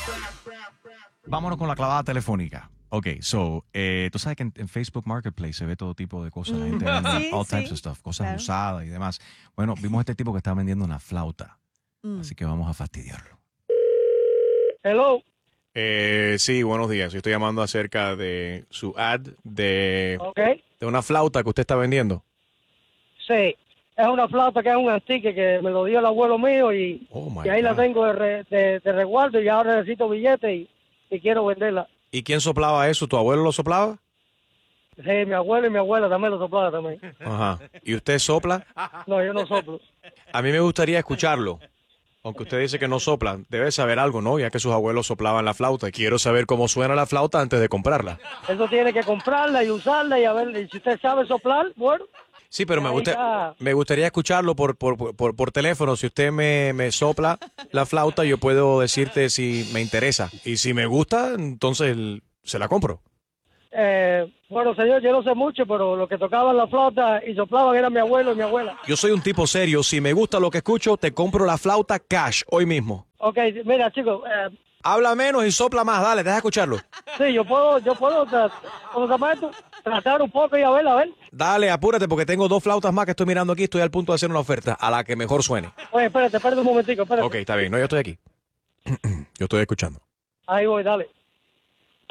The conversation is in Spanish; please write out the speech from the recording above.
Vámonos con la clavada telefónica. Ok, tú sabes que en Facebook Marketplace se ve todo tipo de cosas. La gente vende Sí, all sí, types of stuff, cosas claro. usadas y demás. Bueno, vimos este tipo que está vendiendo una flauta. Así que vamos a fastidiarlo. Hello. Sí, buenos días. Yo estoy llamando acerca de su ad de Ok. una flauta que usted está vendiendo. Sí. Es una flauta que es un antique que me lo dio el abuelo mío y, Oh, my y ahí la God. tengo de resguardo y ahora necesito billetes y quiero venderla. ¿Y quién soplaba eso? ¿Tu abuelo lo soplaba? Sí, mi abuelo y mi abuela también lo soplaba también. Ajá. ¿Y usted sopla? No, yo no soplo. A mí me gustaría escucharlo. Aunque usted dice que no sopla, debe saber algo, ¿no? Ya que sus abuelos soplaban la flauta. Quiero saber cómo suena la flauta antes de comprarla. Eso tiene que comprarla y usarla y a ver, y si usted sabe soplar, bueno. Sí, pero Ahí está. me gustaría escucharlo por teléfono. Si usted me sopla la flauta, yo puedo decirte si me interesa. Y si me gusta, entonces se la compro. Bueno, señor, yo no sé mucho, pero lo que tocaban la flauta y soplaban era mi abuelo y mi abuela. Yo soy un tipo serio. Si me gusta lo que escucho, te compro la flauta cash hoy mismo. Ok, mira, chicos, Habla menos y sopla más. Dale, deja escucharlo. sí, yo puedo, ¿cómo se llama esto? Tratar un poco y a ver. Dale, apúrate porque tengo 2 flautas más que estoy mirando aquí. Estoy al punto de hacer una oferta a la que mejor suene. Oye, espérate un momentico, espérate. Ok, está bien. No, yo estoy aquí. Yo estoy escuchando. Ahí voy, dale.